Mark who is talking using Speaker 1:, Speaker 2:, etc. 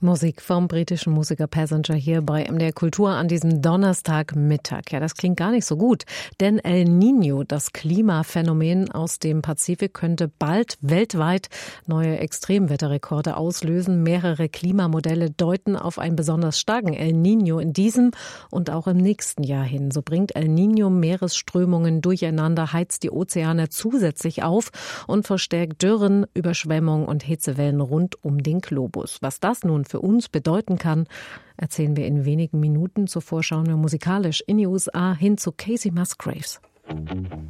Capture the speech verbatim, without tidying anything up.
Speaker 1: Musik vom britischen Musiker Passenger hier bei M D R Kultur an diesem Donnerstagmittag. Ja, das klingt gar nicht so gut, denn El Niño, das Klimaphänomen aus dem Pazifik, könnte bald weltweit neue Extremwetterrekorde auslösen. Mehrere Klimamodelle deuten auf einen besonders starken El Niño in diesem und auch im nächsten Jahr hin. So bringt El Niño Meeresströmungen durcheinander, heizt die Ozeane zusätzlich auf und verstärkt Dürren, Überschwemmungen und Hitzewellen rund um den Globus. Was das nun für uns bedeuten kann, erzählen wir in wenigen Minuten. Zuvor schauen wir musikalisch in die U S A hin zu Casey Musgraves.